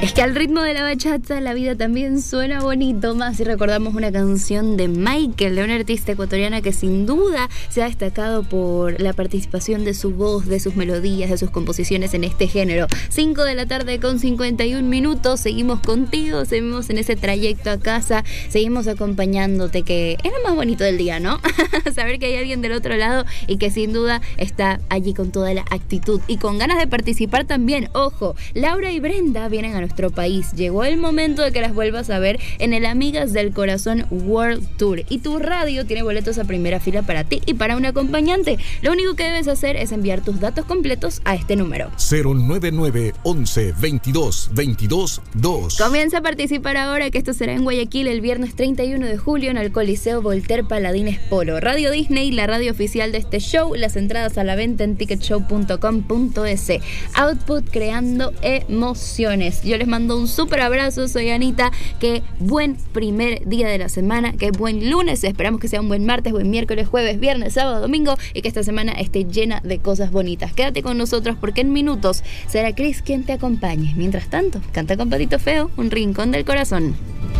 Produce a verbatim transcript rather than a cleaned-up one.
Es que al ritmo de la bachata la vida también suena bonito, más si recordamos una canción de Michael, de una artista ecuatoriana que sin duda se ha destacado por la participación de su voz, de sus melodías, de sus composiciones en este género. cinco de la tarde con cincuenta y un minutos, seguimos contigo, seguimos en ese trayecto a casa, seguimos acompañándote, que es lo más bonito del día, ¿no? Saber que hay alguien del otro lado y que sin duda está allí con toda la actitud y con ganas de participar también. Ojo, Laura y Brenda vienen a nuestro país. Llegó el momento de que las vuelvas a ver en el Amigas del Corazón World Tour. Y tu radio tiene boletos a primera fila para ti y para un acompañante. Lo único que debes hacer es enviar tus datos completos a este número. cero nueve nueve once veintidós veintidós dos. Comienza a participar ahora, que esto será en Guayaquil el viernes treinta y uno de julio en el Coliseo Voltaire Paladines Polo. Radio Disney, la radio oficial de este show. Las entradas a la venta en ticket show punto com punto es. Output, creando emociones. Yo les mando un súper abrazo, soy Anita, que buen primer día de la semana, que buen lunes, esperamos que sea un buen martes, buen miércoles, jueves, viernes, sábado, domingo y que esta semana esté llena de cosas bonitas. Quédate con nosotros porque en minutos será Chris quien te acompañe. Mientras tanto, canta con Patito Feo, Un Rincón del Corazón.